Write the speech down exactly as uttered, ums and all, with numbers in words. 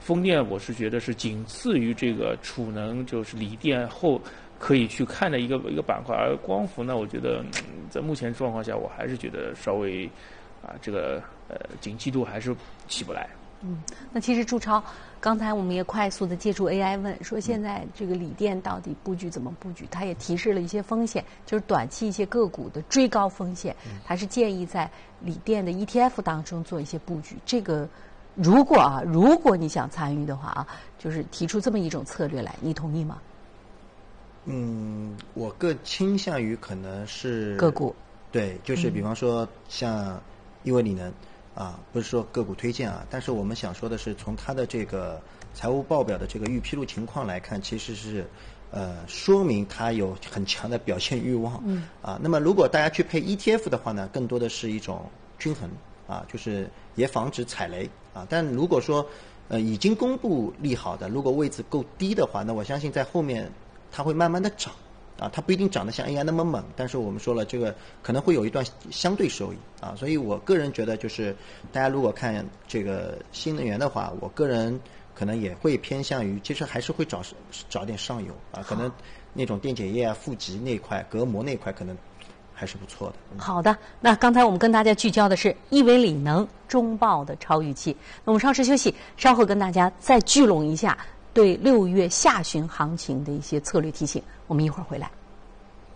风电我是觉得是仅次于这个储能，就是锂电后可以去看的一个一个板块。而光伏呢，我觉得、嗯、在目前状况下，我还是觉得稍微啊这个呃景气度还是起不来。 嗯，那其实朱超，刚才我们也快速的借助 A I 问说，现在这个锂电到底布局怎么布局？他也提示了一些风险，就是短期一些个股的追高风险，还是建议在锂电的 E T F 当中做一些布局。这个如果啊，如果你想参与的话啊，就是提出这么一种策略来，你同意吗？ 嗯，我更倾向于可能是个股， 对，就是比方说像亿维锂能。啊，不是说个股推荐啊，但是我们想说的是，从它的这个财务报表的这个预披露情况来看，其实是呃说明它有很强的表现欲望。嗯。啊，那么如果大家去配 E T F 的话呢，更多的是一种均衡啊，就是也防止踩雷啊。但如果说呃已经公布利好的，如果位置够低的话，那我相信在后面它会慢慢的涨。啊，它不一定涨得像 A I 那么猛，但是我们说了，这个可能会有一段相对收益啊，所以我个人觉得，就是大家如果看这个新能源的话，我个人可能也会偏向于，其实还是会找找点上游啊，可能那种电解液啊、负极那块、隔膜那块可能还是不错的。嗯、 好的，那刚才我们跟大家聚焦的是亿维锂能中报的超预期，那我们稍事休息，稍后跟大家再聚拢一下对六月下旬行情的一些策略提醒，我们一会儿回来。